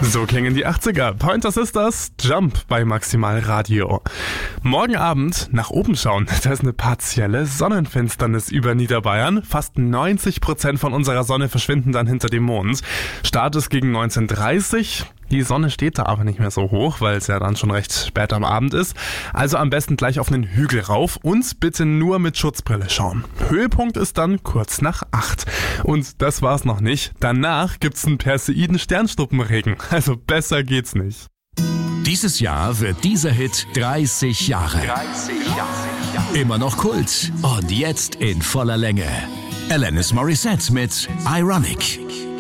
So klingen die 80er. Pointer Sisters, Jump bei Maximal Radio. Morgen Abend nach oben schauen. Da ist eine partielle Sonnenfinsternis über Niederbayern. Fast 90% von unserer Sonne verschwinden dann hinter dem Mond. Start ist gegen 19:30. Die Sonne steht da aber nicht mehr so hoch, weil es ja dann schon recht spät am Abend ist. Also am besten gleich auf einen Hügel rauf und bitte nur mit Schutzbrille schauen. Höhepunkt ist dann kurz nach 8. Und das war's noch nicht. Danach gibt's einen Perseiden-Sternschnuppenregen. Also besser geht's nicht. Dieses Jahr wird dieser Hit 30 Jahre. 30 Jahre. Immer noch Kult. Und jetzt in voller Länge. Alanis Morissette mit Ironic.